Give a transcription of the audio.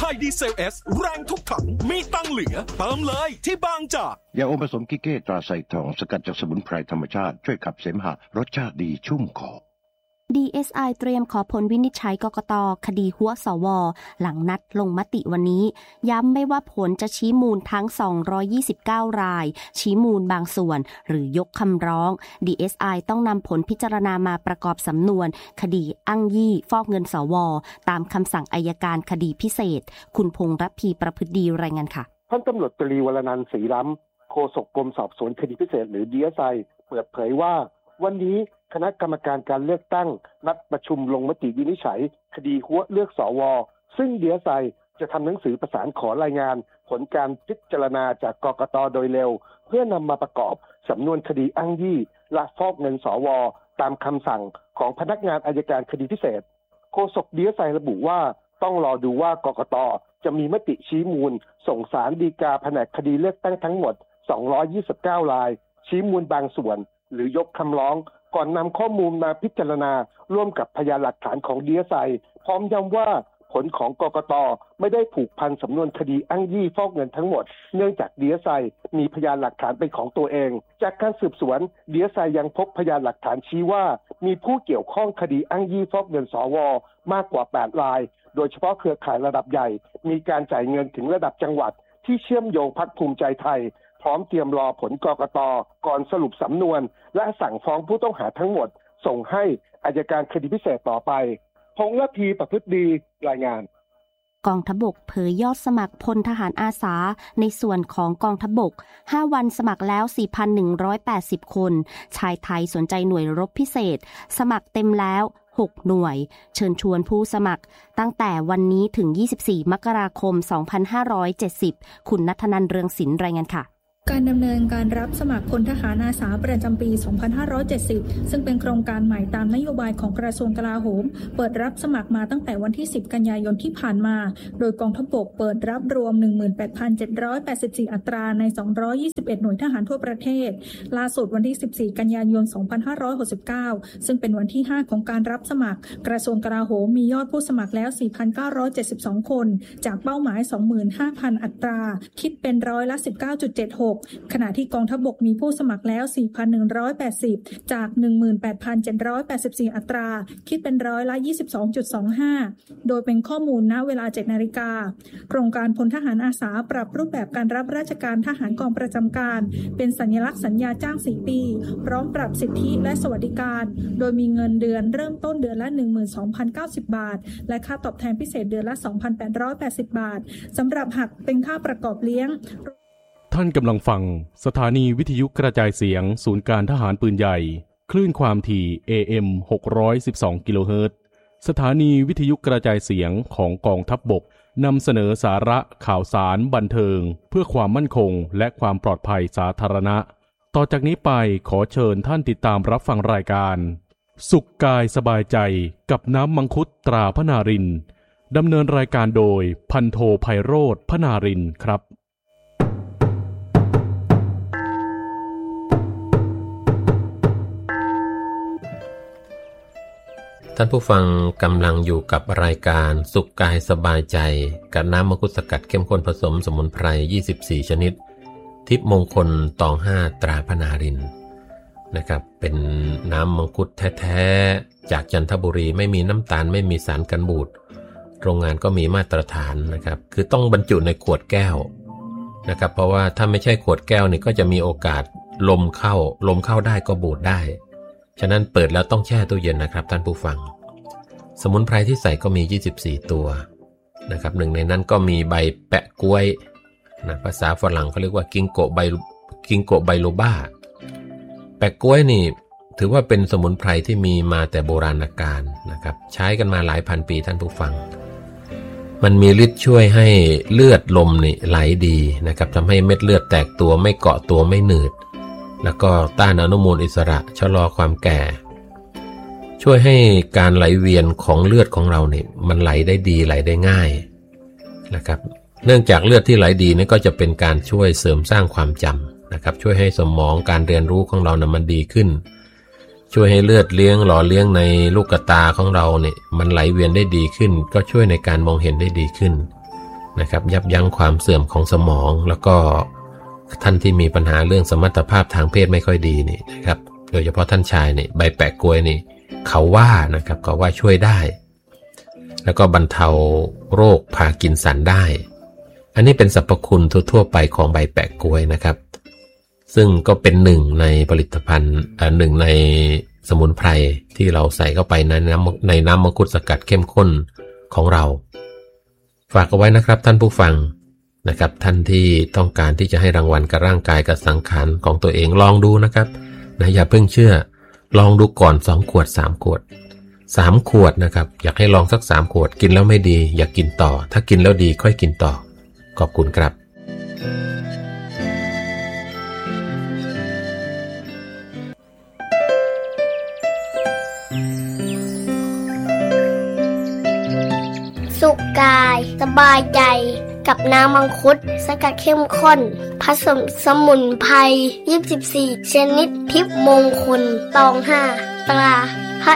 ยดีเซล S แรงทุกถังมีตังเหลือเติมเลยที่บางจากยาอมผสมกิเก้ตราไซทองสกัดจากสมุนไพรธรรมชาติช่วยขับเสมหะรสชาติดีชุ่มคอ DSI เตรียมขอผลวินิจฉัยกกต.คดีหัวสว.หลังนัดลงมติวันนี้ย้ำไม่ว่าผลจะชี้มูลทั้ง229รายชี้มูลบางส่วนหรือยกคำร้อง DSI ต้องนำผลพิจารณามาประกอบสำนวนคดีอ้างยี่ฟอกเงินสว.ตามคำสั่งอัยการคดีพิเศษคุณพงษ์รัพีประพฤติดีรายงานค่ะท่านตำรวจตรีวรนันท์ศรีล้ำโฆษกกรมสอบสวนคดีพิเศษหรือ DSI เปิดเผยว่าวันนี้คณะกรรมการการเลือกตั้งนัดประชุมลงมติวินิจฉัยคดีหัวเลือกสว.ซึ่ง DSI จะทำหนังสือประสานขอรายงานผลการพิจารณาจากกกต.โดยเร็วเพื่อนำมาประกอบสำนวนคดีอ้างยี่และฟอกเงินสว.ตามคำสั่งของพนักงานอัยการคดีพิเศษโฆษก DSI ระบุว่าต้องรอดูว่ากกต.จะมีมติชี้มูลส่งศาลฎีกาแผนกคดีเลือกตั้งทั้งหมด229รายชี้มูลบางส่วนหรือยกคำร้องก่อนนำข้อมูลมาพิจารณาร่วมกับพยานหลักฐานของ DSI พร้อมย้ำว่าผลของกกต.ไม่ได้ผูกพันสำนวนคดีอ้างยี่ฟอกเงินทั้งหมดเนื่องจาก DSI มีพยานหลักฐานเป็นของตัวเองจากการสืบสวน DSI ยังพบพยานหลักฐานชี้ว่ามีผู้เกี่ยวข้องคดีอ้างยี่ฟอกเงินสว.มากกว่า8รายโดยเฉพาะเครือข่ายระดับใหญ่มีการจ่ายเงินถึงระดับจังหวัดที่เชื่อมโยงพรรคภูมิใจไทยพร้อมเตรียมรอผลกกต.ก่อนสรุปสำนวนและสั่งฟ้องผู้ต้องหาทั้งหมดส่งให้อัยการคดีพิเศษต่อไปพงษ์ระพีประพฤติดีรายงานกองทัพบกเผยยอดสมัครพลทหารอาสาในส่วนของกองทัพบก5วันสมัครแล้ว 4,180 คนชายไทยสนใจหน่วยรบพิเศษสมัครเต็มแล้ว6หน่วยเชิญชวนผู้สมัครตั้งแต่วันนี้ถึง24มกราคม2570คุณณัฐนันท์เรืองศิลป์รายงานค่ะการดำเนินการรับสมัครพลทหารอาสาประจำปี 2570 ซึ่งเป็นโครงการใหม่ตามนโยบายของกระทรวงกลาโหมเปิดรับสมัครมาตั้งแต่วันที่10กันยายนที่ผ่านมาโดยกองทัพบกเปิดรับรวม 18,784 อัตราใน221หน่วยทหารทั่วประเทศล่าสุดวันที่14กันยายน2569ซึ่งเป็นวันที่5ของการรับสมัครกระทรวงกลาโหมมียอดผู้สมัครแล้ว 4,972 คนจากเป้าหมาย 25,000 อัตราคิดเป็นร้อยละ 19.76ขณะที่กองทัพบกมีผู้สมัครแล้ว 4,180 จาก 18,784 อัตราคิดเป็นร้อยละ 22.25 โดยเป็นข้อมูลณเวลา 7 นาฬิกาโครงการพลทหารอาสาปรับรูปแบบการรับราชการทหารกองประจำการเป็นสัญลักษณ์สัญญาจ้าง 4 ปีพร้อมปรับสิทธิและสวัสดิการโดยมีเงินเดือนเริ่มต้นเดือนละ 12,090 บาทและค่าตอบแทนพิเศษเดือนละ 2,880 บาทสำหรับหักเป็นค่าประกอบเลี้ยงท่านกำลังฟังสถานีวิทยุกระจายเสียงศูนย์การทหารปืนใหญ่คลื่นความถี่ AM 612 กิโลเฮิรตซ์สถานีวิทยุกระจายเสียงของกองทัพบกนำเสนอสาระข่าวสารบันเทิงเพื่อความมั่นคงและความปลอดภัยสาธารณะต่อจากนี้ไปขอเชิญท่านติดตามรับฟังรายการสุขกายสบายใจกับน้ำมังคุดตราพนารินดำเนินรายการโดยพันโทไพโรจน์พนารินครับท่านผู้ฟังกำลังอยู่กับรายการสุขกายสบายใจกับน้ำมังคุดสกัดเข้มข้นผสมสมุนไพร24ชนิดทิพย์มงคลตอง5ตราพนารินนะครับเป็นน้ำมังคุดแท้ๆจากจันทบุรีไม่มีน้ำตาลไม่มีสารกันบูดโรงงานก็มีมาตรฐานนะครับคือต้องบรรจุในขวดแก้วนะครับเพราะว่าถ้าไม่ใช่ขวดแก้วนี่ก็จะมีโอกาสลมเข้าได้ก็บูดได้ฉะนั้นเปิดแล้วต้องแช่ตู้เย็นนะครับท่านผู้ฟังสมุนไพรที่ใส่ก็มี24ตัวนะครับหนึ่งในนั้นก็มีใบแปะกล้วยนะภาษาฝรั่งเขาเรียกว่ากิงโกไบโลบ้าแปะกล้วยนี่ถือว่าเป็นสมุนไพรที่มีมาแต่โบราณกาลนะครับใช้กันมาหลายพันปีท่านผู้ฟังมันมีฤทธิ์ช่วยให้เลือดลมนี่ไหลดีนะครับทำให้เม็ดเลือดแตกตัวไม่เกาะตัวไม่หนืดแล้วก็ต้านอนุมูลอิสระชะลอความแก่ช่วยให้การไหลเวียนของเลือดของเราเนี่ยมันไหลได้ดีไหลได้ง่ายนะครับเนื่องจากเลือดที่ไหลดีนี่ก็จะเป็นการช่วยเสริมสร้างความจำนะครับช่วยให้สมองการเรียนรู้ของเรานะมันดีขึ้นช่วยให้เลือดเลี้ยงหล่อเลี้ยงในลูกตาของเราเนี่ยมันไหลเวียนได้ดีขึ้นก็ช่วยในการมองเห็นได้ดีขึ้นนะครับยับยั้งความเสื่อมของสมองแล้วก็ท่านที่มีปัญหาเรื่องสมรรถภาพทางเพศไม่ค่อยดีนี่นะครับโดยเฉพาะท่านชายนี่ใบแปะกล้วยนี่เขาว่านะครับเขาว่าช่วยได้แล้วก็บรรเทาโรคพาร์กินสันได้อันนี้เป็นสรรพคุณทั่วไปของใบแปะกล้วยนะครับซึ่งก็เป็นหนึ่งในผลิตภัณฑ์หนึ่งในสมุนไพรที่เราใส่เข้าไปในน้ำมังคุดสกัดเข้มข้นของเราฝากเอาไว้นะครับท่านผู้ฟังนะครับท่านที่ต้องการที่จะให้รางวัลกับร่างกายกับสังขารของตัวเองลองดูนะครับนะอย่าเพิ่งเชื่อลองดูก่อน2 ขวด3 ขวด3 ขวดนะครับอยากให้ลองสัก3 ขวดกินแล้วไม่ดีอย่ากกินต่อถ้ากินแล้วดีค่อยกินต่อขอบคุณครับสุขกายสบายใจกับน้ำมังคุดสกัดเข้มข้นผสมสมุนไพร24ชนิดทิพย์มงคลตอง5ตราพระ